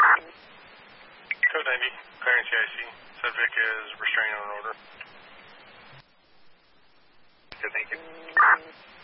Code 90, clearing CIC. Subject is restraining on order. Good, thank you.